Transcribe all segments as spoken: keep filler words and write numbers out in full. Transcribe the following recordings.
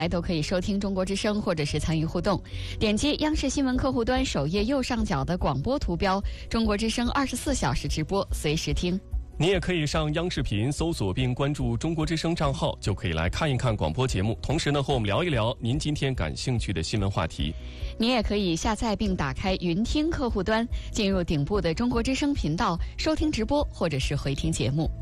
来都可以收听中国之声，或者是参与互动。点击央视新闻客户端首页右上角的广播图标，中国之声二十四小时直播，随时听。 你也可以上央视频搜索并关注中国之声账号，就可以来看一看广播节目，同时呢和我们聊一聊您今天感兴趣的新闻话题。 你也可以下载并打开云听客户端，进入顶部的中国之声频道，收听直播或者是回听节目。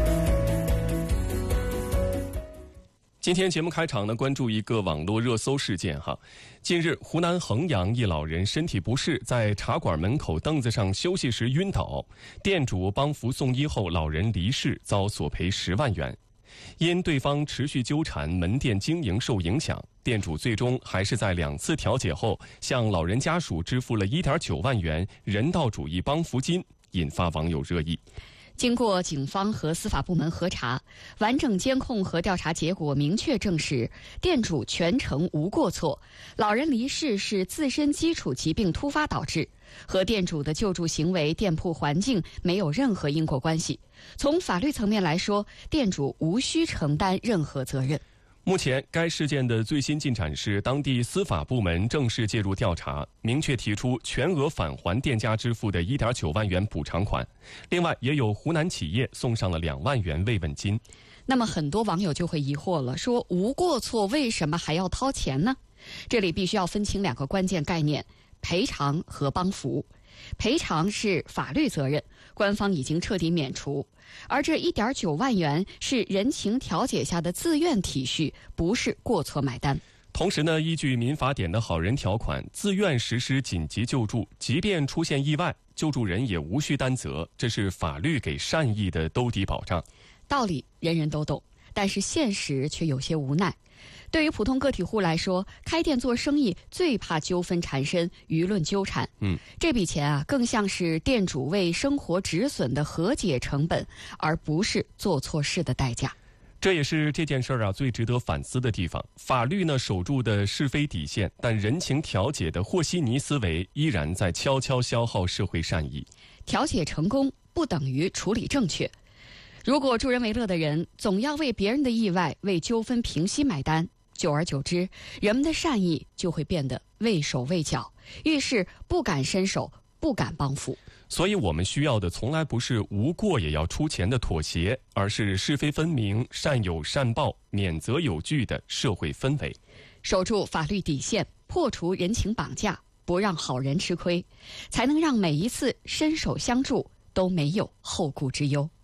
今天节目开场呢，关注一个网络热搜事件哈。近日，湖南衡阳一老人身体不适，在茶馆门口凳子上休息时晕倒，店主帮扶送医后，老人离世，遭索赔十万元。因对方持续纠缠，门店经营受影响，店主最终还是在两次调解后，向老人家属支付了 一点九万元人道主义帮扶金，引发网友热议。 经过警方和司法部门核查，完整监控和调查结果明确证实，店主全程无过错，老人离世是自身基础疾病突发导致，和店主的救助行为、店铺环境没有任何因果关系。从法律层面来说，店主无需承担任何责任。 目前，该事件的最新进展是，当地司法部门正式介入调查，明确提出全额返还店家支付的 一点九万元补偿款。另外，也有湖南企业送上了两万元慰问金。 那么，很多网友就会疑惑了，说无过错为什么还要掏钱呢？这里必须要分清两个关键概念：赔偿和帮扶。赔偿是法律责任，官方已经彻底免除，而这 一点九万元是人情调解下的自愿体恤，不是过错买单。 同时呢，依据民法典的好人条款，自愿实施紧急救助，即便出现意外，救助人也无需担责，这是法律给善意的兜底保障。 道理人人都懂，但是现实却有些无奈。对于普通个体户来说，开店做生意最怕纠纷缠身、舆论纠缠。嗯，这笔钱啊，更像是店主为生活止损的和解成本，而不是做错事的代价。 这也是这件事儿啊最值得反思的地方。法律呢守住的是非底线，但人情调解的和稀泥思维依然在悄悄消耗社会善意。 调解成功不等于处理正确。如果助人为乐的人总要为别人的意外、为纠纷平息买单，久而久之，人们的善意就会变得畏手畏脚，遇事不敢伸手，不敢帮扶。 所以我们需要的从来不是无过也要出钱的妥协，而是是非分明、善有善报、免责有据的社会氛围。 守住法律底线，破除人情绑架，不让好人吃亏，才能让每一次伸手相助都没有后顾之忧。